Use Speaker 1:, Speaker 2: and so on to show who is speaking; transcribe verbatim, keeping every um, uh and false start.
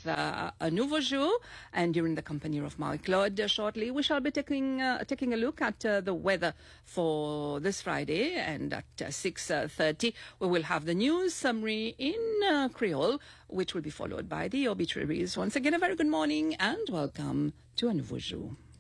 Speaker 1: with uh, a nouveau jour, and during the company of Marie-Claude uh, shortly, we shall be taking uh, taking a look at uh, the weather for this Friday, and at uh, six thirty we will have the news summary in uh, Creole, which will be followed by the obituaries. Once again, a very good morning and welcome to a nouveau jour.